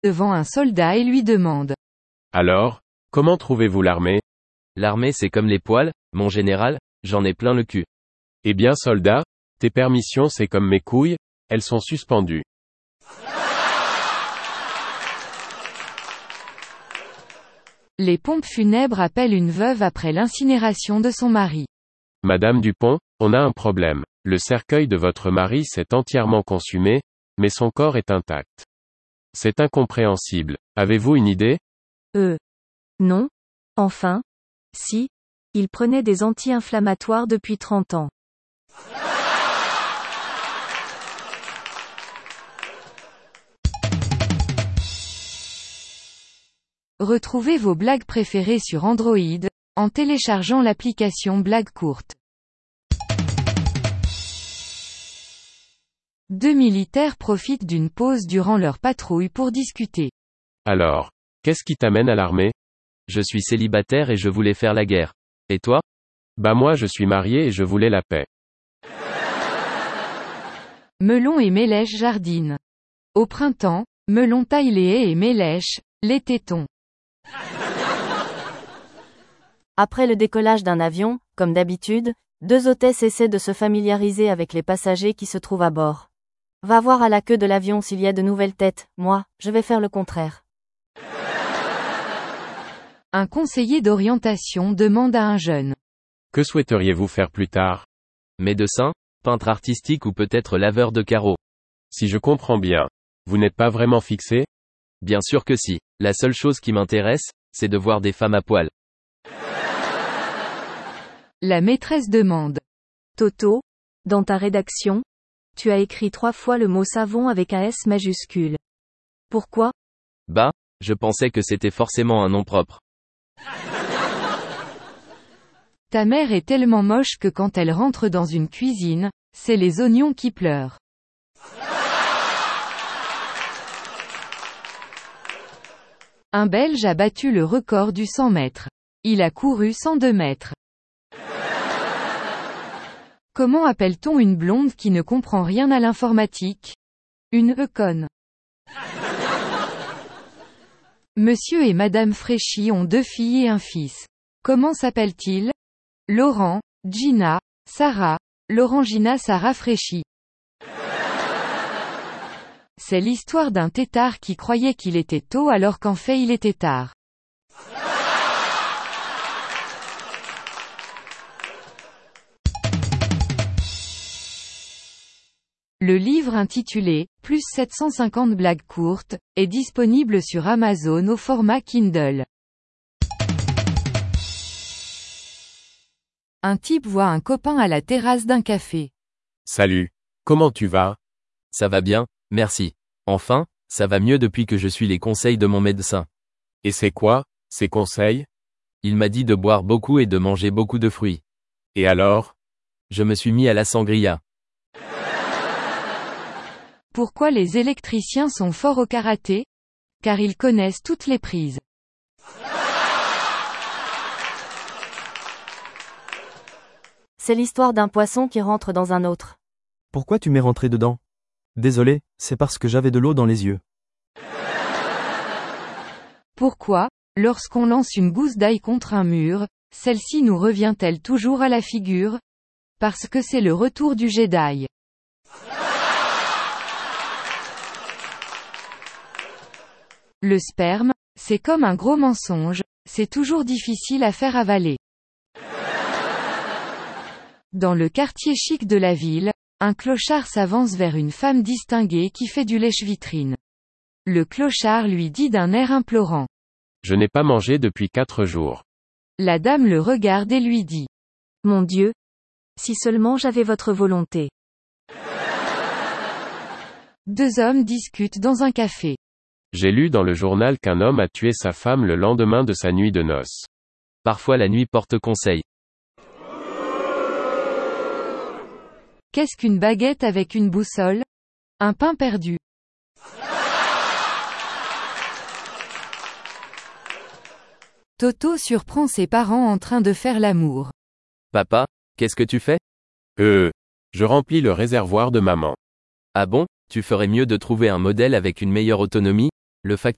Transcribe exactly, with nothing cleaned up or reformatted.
devant un soldat et lui demande. Alors, comment trouvez-vous l'armée? L'armée c'est comme les poils, mon général, j'en ai plein le cul. Eh bien soldat, tes permissions c'est comme mes couilles, elles sont suspendues. Les pompes funèbres appellent une veuve après l'incinération de son mari. Madame Dupont, on a un problème. Le cercueil de votre mari s'est entièrement consumé, mais son corps est intact. C'est incompréhensible. Avez-vous une idée? Euh. Non. Enfin. Si. Il prenait des anti-inflammatoires depuis trente ans. Retrouvez vos blagues préférées sur Android, en téléchargeant l'application Blagues courtes. Deux militaires profitent d'une pause durant leur patrouille pour discuter. Alors, qu'est-ce qui t'amène à l'armée? Je suis célibataire et je voulais faire la guerre. Et toi? Bah moi je suis marié et je voulais la paix. Melon et Mélèche jardinent. Au printemps, Melon taille les haies et Mélèche, les tétons. Après le décollage d'un avion, comme d'habitude, deux hôtesses essaient de se familiariser avec les passagers qui se trouvent à bord. Va voir à la queue de l'avion s'il y a de nouvelles têtes, moi, je vais faire le contraire. Un conseiller d'orientation demande à un jeune. Que souhaiteriez-vous faire plus tard? Médecin, peintre artistique ou peut-être laveur de carreaux. Si je comprends bien, vous n'êtes pas vraiment fixé? Bien sûr que si. La seule chose qui m'intéresse, c'est de voir des femmes à poil. La maîtresse demande. Toto, dans ta rédaction, tu as écrit trois fois le mot savon avec un S majuscule. Pourquoi? Bah, je pensais que c'était forcément un nom propre. Ta mère est tellement moche que quand elle rentre dans une cuisine, c'est les oignons qui pleurent. Un Belge a battu le record du cent mètres. Il a couru cent deux mètres. Comment appelle-t-on une blonde qui ne comprend rien à l'informatique? Une conne. Monsieur et Madame Fréchy ont deux filles et un fils. Comment s'appellent-ils? Laurent, Gina, Sarah, Laurent-Gina Sarah Fréchy. C'est l'histoire d'un têtard qui croyait qu'il était tôt alors qu'en fait il était tard. Le livre intitulé « Plus sept cent cinquante blagues courtes » est disponible sur Amazon au format Kindle. Un type voit un copain à la terrasse d'un café. Salut. Comment tu vas? Ça va bien, merci. Enfin, ça va mieux depuis que je suis les conseils de mon médecin. Et c'est quoi, ces conseils? Il m'a dit de boire beaucoup et de manger beaucoup de fruits. Et alors? Je me suis mis à la sangria. Pourquoi les électriciens sont forts au karaté? Car ils connaissent toutes les prises. C'est l'histoire d'un poisson qui rentre dans un autre. Pourquoi tu m'es rentré dedans? Désolé, c'est parce que j'avais de l'eau dans les yeux. Pourquoi, lorsqu'on lance une gousse d'ail contre un mur, celle-ci nous revient-elle toujours à la figure? Parce que c'est le retour du jet d'ail. Le sperme, c'est comme un gros mensonge, c'est toujours difficile à faire avaler. Dans le quartier chic de la ville, un clochard s'avance vers une femme distinguée qui fait du lèche-vitrine. Le clochard lui dit d'un air implorant. Je n'ai pas mangé depuis quatre jours. La dame le regarde et lui dit. Mon Dieu! Si seulement j'avais votre volonté. Deux hommes discutent dans un café. J'ai lu dans le journal qu'un homme a tué sa femme le lendemain de sa nuit de noces. Parfois la nuit porte conseil. Qu'est-ce qu'une baguette avec une boussole? Un pain perdu. Toto surprend ses parents en train de faire l'amour. Papa, qu'est-ce que tu fais? Euh, je remplis le réservoir de maman. Ah bon, tu ferais mieux de trouver un modèle avec une meilleure autonomie? Le facteur